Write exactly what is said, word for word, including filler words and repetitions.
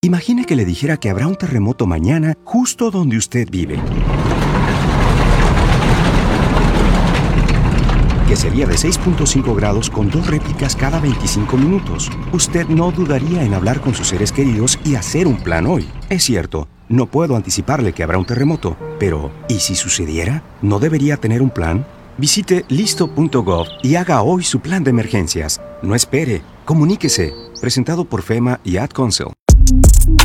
Imagine que le dijera que habrá un terremoto mañana justo donde usted vive. Que sería de seis punto cinco grados con dos réplicas cada veinticinco minutos. Usted no dudaría en hablar con sus seres queridos y hacer un plan hoy. Es cierto, no puedo anticiparle que habrá un terremoto, pero ¿y si sucediera? ¿No debería tener un plan? Visite listo punto gov y haga hoy su plan de emergencias. No espere, comuníquese. Presentado por FEMA y Ad Council.